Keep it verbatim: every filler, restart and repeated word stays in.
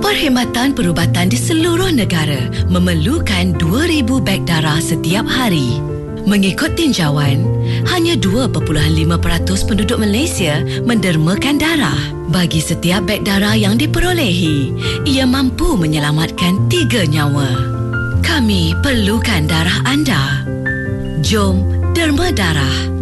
Perkhidmatan perubatan di seluruh negara memerlukan dua ribu beg darah setiap hari. Mengikut tinjauan, hanya dua perpuluhan lima peratus penduduk Malaysia mendermakan darah. Bagi setiap beg darah yang diperolehi, ia mampu menyelamatkan tiga nyawa. Kami perlukan darah anda. Jom derma darah.